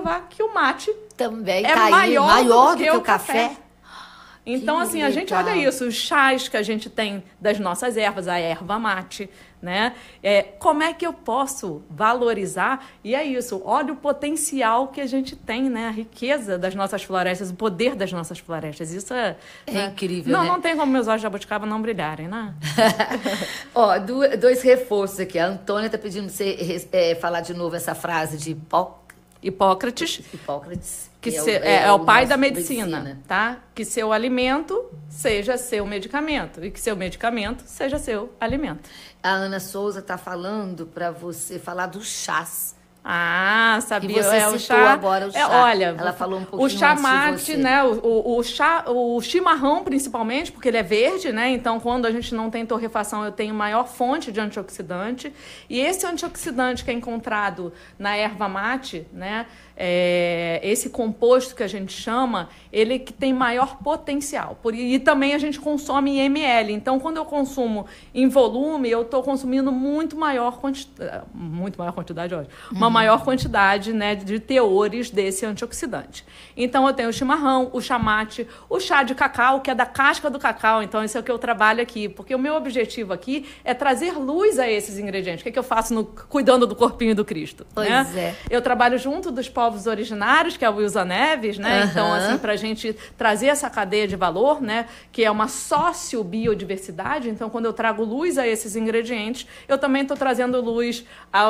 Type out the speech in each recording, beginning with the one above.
comprovar que o mate também é tá aí, maior do que o café. Então, assim, a gente olha isso, os chás que a gente tem das nossas ervas, a erva mate, né? Como é que eu posso valorizar? E é isso, olha o potencial que a gente tem, né? A riqueza das nossas florestas, o poder das nossas florestas. Isso é incrível, não, né? Não tem como meus olhos de jabuticaba não brilharem, né? Ó, dois reforços aqui. A Antônia tá pedindo você falar de novo essa frase de Hipócrates. Que é o pai da medicina, tá? Que seu alimento seja seu medicamento e que seu medicamento seja seu alimento. A Ana Souza tá falando para você falar dos chás. Ah, sabia? Que você citou o chá. Agora o chá. Olha, ela falou um pouquinho o chá antes mate, de você. né? O chimarrão, principalmente, porque ele é verde, né? Então, quando a gente não tem torrefação, eu tenho maior fonte de antioxidante. E esse antioxidante que é encontrado na erva mate, né? Esse composto que a gente chama, ele que tem maior potencial. E também a gente consome em ml. Então, quando eu consumo em volume, eu estou consumindo muito maior quantidade, ótimo. Uma maior quantidade, né, de teores desse antioxidante. Então, eu tenho o chimarrão, o chá mate, o chá de cacau, que é da casca do cacau. Então, esse é o que eu trabalho aqui. Porque o meu objetivo aqui é trazer luz a esses ingredientes. O que eu faço cuidando do corpinho do Cristo? Pois né? Eu trabalho junto dos povos originários, que é o Wilson Neves, né? Então, assim, para a gente trazer essa cadeia de valor, né? Que é uma sociobiodiversidade. Então, quando eu trago luz a esses ingredientes, eu também estou trazendo luz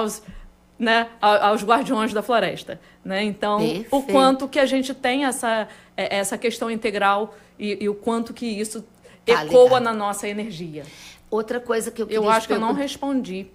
aos guardiões da floresta, né? Então, Perfeito. O quanto que a gente tem essa questão integral e o quanto que isso ecoa na nossa energia. Outra coisa que eu queria acho que eu não respondi.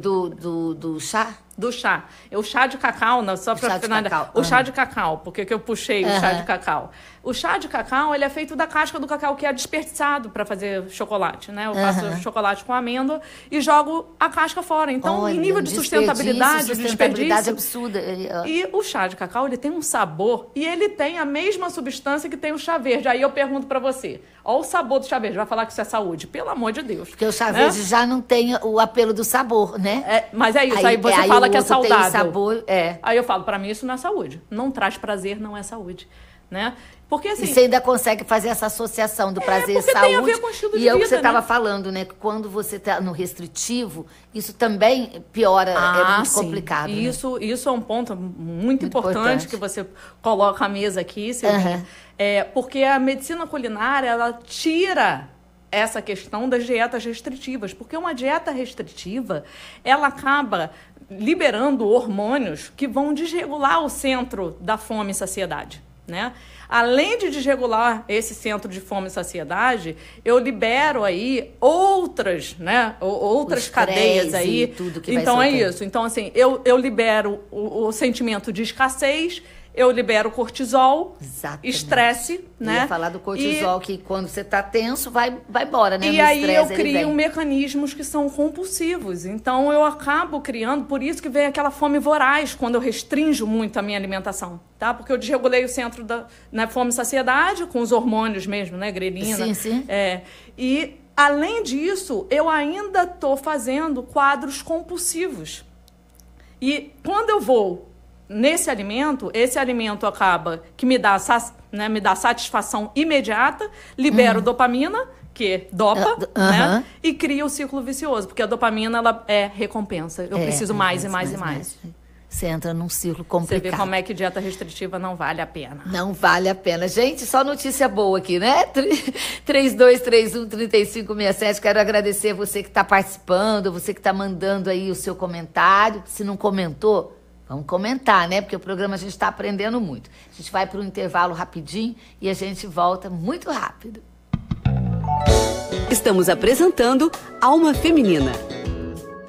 Do chá? Do chá. O chá de cacau, só para finalizar. O chá de cacau. Por que eu puxei o chá de cacau? O chá de cacau, ele é feito da casca do cacau, que é desperdiçado para fazer chocolate, né? Eu faço chocolate com amêndoa e jogo a casca fora. Então, em nível de sustentabilidade desperdício absurda. E o chá de cacau, ele tem um sabor e ele tem a mesma substância que tem o chá verde. Aí eu pergunto para você, olha o sabor do chá verde, vai falar que isso é saúde? Pelo amor de Deus. Porque o chá verde já não tem o apelo do sabor, né? Mas é isso, aí você fala que é saudável. Tem sabor, Aí eu falo, para mim isso não é saúde. Não traz prazer, não é saúde, né? Porque assim... E você ainda consegue fazer essa associação do prazer e saúde. Tem a ver com o estilo de vida, é o que você estava né? falando, né? Quando você está no restritivo, isso também piora, é muito complicado. Isso é um ponto muito importante que você coloca à mesa aqui, Silvinha. Porque a medicina culinária, ela tira essa questão das dietas restritivas, porque uma dieta restritiva, ela acaba liberando hormônios que vão desregular o centro da fome e saciedade, né? Além de desregular esse centro de fome e saciedade, eu libero aí outras, né? Outras cadeias aí. Tudo que então vai é isso. Então, assim, eu libero o sentimento de escassez, eu libero cortisol, estresse, né? Eu ia falar do cortisol, que quando você tá tenso, vai embora, né? E aí eu crio mecanismos que são compulsivos. Então eu acabo criando, por isso que vem aquela fome voraz, quando eu restringo muito a minha alimentação, tá? Porque eu desregulei o centro da fome e saciedade, com os hormônios mesmo, né? Grelina. Sim. E, além disso, eu ainda estou fazendo quadros compulsivos. E quando eu vou nesse alimento, esse alimento acaba que me dá satisfação imediata, libero dopamina, que dopa, né? E cria o ciclo vicioso, porque a dopamina, ela é recompensa. Eu preciso mais e mais. Você entra num ciclo complicado. Você vê como é que dieta restritiva não vale a pena. Não vale a pena. Gente, só notícia boa aqui, né? 3231-3567. Quero agradecer você que está participando, você que está mandando aí o seu comentário. Se não comentou, vamos comentar, né? Porque o programa a gente está aprendendo muito. A gente vai para um intervalo rapidinho e a gente volta muito rápido. Estamos apresentando Alma Feminina.